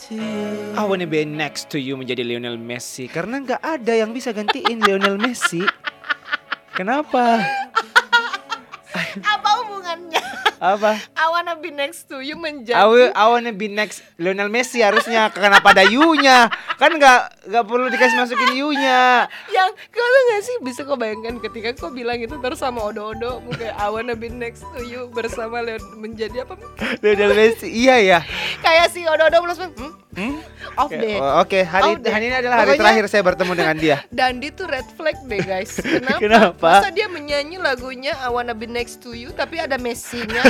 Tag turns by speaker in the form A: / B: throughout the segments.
A: I wanna be next to you menjadi Lionel Messi. Karena gak ada yang bisa gantiin Lionel Messi. Kenapa?
B: Apa hubungannya?
A: Apa?
B: I wanna be next to you menjadi
A: I wanna be next Lionel Messi harusnya. Kenapa ada you-nya? Kan gak perlu dikasih masukin you-nya.
B: Yang kalau gak sih bisa kau bayangkan ketika kau bilang itu terus sama Odo-Odo mungkin I wanna be next to you bersama menjadi apa?
A: Lionel Messi. Iya ya.
B: Kayak si Odo-Odo plus off deh.
A: Oke, hari ini adalah hari
B: Pokoknya,
A: terakhir saya bertemu dengan dia.
B: Dandi tuh red flag deh guys.
A: Kenapa?
B: Masa dia menyanyi lagunya I wanna be next to you tapi ada Messi-nya.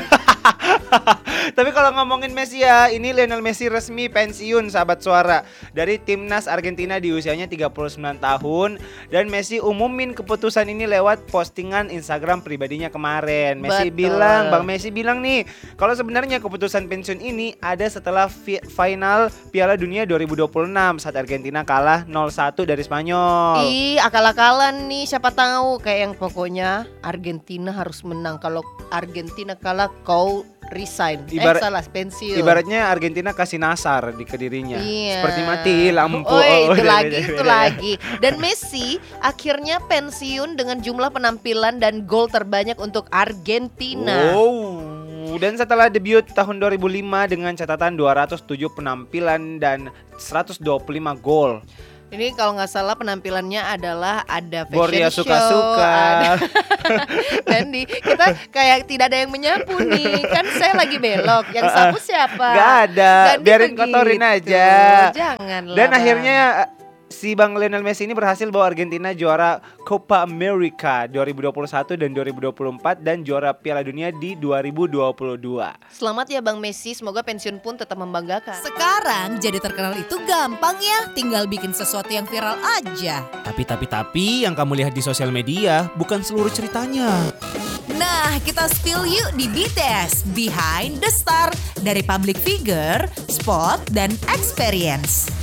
A: Tapi kalau ngomongin Messi ya, ini Lionel Messi resmi pensiun sahabat suara dari timnas Argentina di usianya 39 tahun. Dan Messi umumin keputusan ini lewat postingan Instagram pribadinya kemarin. Bang Messi bilang nih, kalau sebenarnya keputusan pensiun ini ada setelah final Piala Dunia 2026 saat Argentina kalah 0-1 dari Spanyol.
B: Akal-akalan nih, siapa tahu kayak yang pokoknya Argentina harus menang. Kalau Argentina kalah kau resign. Pensiun.
A: Ibaratnya Argentina kasih nasar di kedirinya. Seperti mati lampu.
B: Itu lagi. Dan Messi akhirnya pensiun dengan jumlah penampilan dan gol terbanyak untuk Argentina.
A: Dan setelah debut tahun 2005 dengan catatan 207 penampilan dan 125 gol.
B: Ini kalau nggak salah penampilannya adalah ada fashion
A: Boria
B: show,
A: suka-suka.
B: Dan kita kayak tidak ada yang menyapu nih. Kan saya lagi belok, yang sapu siapa?
A: Gak ada,
B: Dan
A: biarin kotorin aja.
B: Janganlah.
A: Dan akhirnya si Bang Lionel Messi ini berhasil bawa Argentina juara Copa America 2021 dan 2024 dan juara Piala Dunia di 2022.
B: Selamat ya Bang Messi, semoga pensiun pun tetap membanggakan.
C: Sekarang jadi terkenal itu gampang ya, tinggal bikin sesuatu yang viral aja.
D: Tapi yang kamu lihat di sosial media bukan seluruh ceritanya.
C: Nah, kita spill yuk di BTS Behind the Star dari public figure, spot, dan experience.